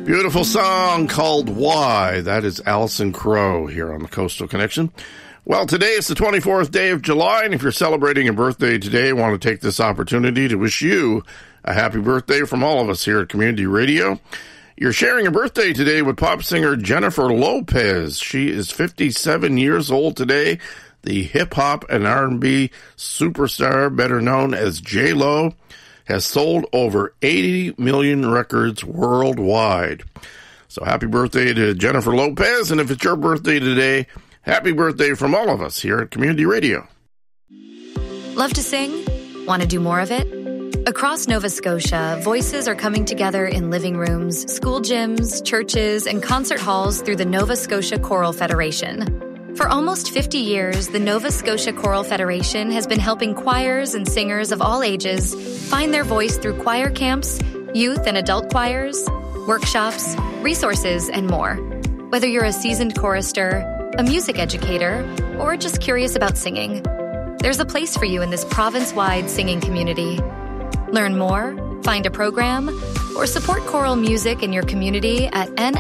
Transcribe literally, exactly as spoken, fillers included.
Beautiful song called Why. That is Alison Crow here on the Coastal Connection. Well, today is the twenty-fourth day of July, and if you're celebrating a birthday today, I want to take this opportunity to wish you a happy birthday from all of us here at Community Radio. You're sharing a birthday today with pop singer Jennifer Lopez. She is fifty-seven years old today, the hip-hop and R and B superstar, better known as J-Lo, has sold over eighty million records worldwide. So happy birthday to Jennifer Lopez, and if it's your birthday today, happy birthday from all of us here at Community Radio. Love to sing? Want to do more of it? Across Nova Scotia, voices are coming together in living rooms, school gyms, churches, and concert halls through the Nova Scotia Choral Federation. For almost fifty years, the Nova Scotia Choral Federation has been helping choirs and singers of all ages find their voice through choir camps, youth and adult choirs, workshops, resources, and more. Whether you're a seasoned chorister, a music educator, or just curious about singing, there's a place for you in this province-wide singing community. Learn more, find a program, or support choral music in your community at N